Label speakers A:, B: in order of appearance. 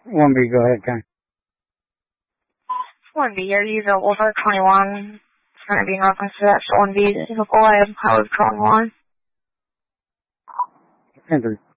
A: 1B, go ahead, Ken.
B: 1B, are you the over 21? It's going to be in reference to that. So 1B, if a boy of power of 21.
A: Andrew.